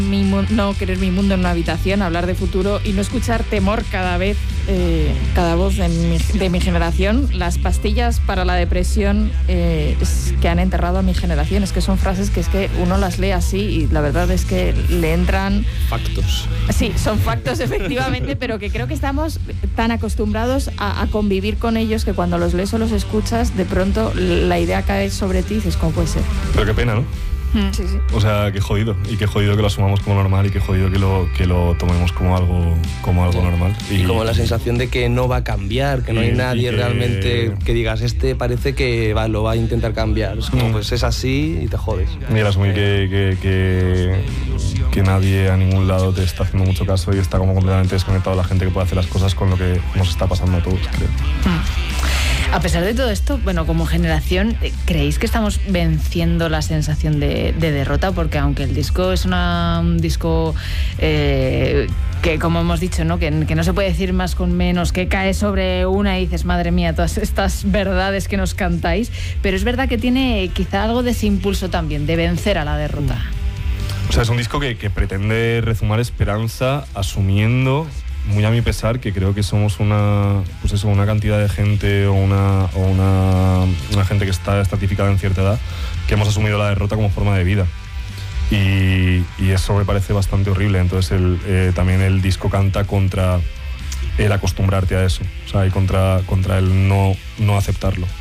no querer mi mundo en una habitación, hablar de futuro y no escuchar temor cada voz de mi generación. Las pastillas para la depresión que han enterrado a mi generación. Es que son frases que es que uno las lee así y la verdad es que le entran... Factos. Sí, son factos efectivamente, pero que creo que estamos tan acostumbrados a convivir con ellos que cuando los lees o los escuchas, de pronto la idea cae sobre ti y dices, ¿cómo puede ser? Pero qué pena, ¿no? Sí, sí. O sea, qué jodido. Y qué jodido que lo asumamos como normal y qué jodido que lo tomemos como algo normal. Y como la sensación de que no va a cambiar, que no hay nadie realmente que digas, parece que lo va a intentar cambiar. Es como, pues es así y te jodes. Y el asumir que nadie a ningún lado te está haciendo mucho caso y está como completamente desconectado la gente que puede hacer las cosas con lo que nos está pasando a todos, creo. A pesar de todo esto, bueno, como generación, ¿creéis que estamos venciendo la sensación de derrota? Porque aunque el disco es un disco que, como hemos dicho, ¿no? Que no se puede decir más con menos, que cae sobre una y dices, madre mía, todas estas verdades que nos cantáis, pero es verdad que tiene quizá algo de ese impulso también, de vencer a la derrota. O sea, es un disco que pretende rezumar esperanza asumiendo, muy a mi pesar, que creo que somos una cantidad de gente o una gente que está estratificada en cierta edad, que hemos asumido la derrota como forma de vida. Y eso me parece bastante horrible. Entonces también el disco canta contra el acostumbrarte a eso, o sea, y contra el no aceptarlo.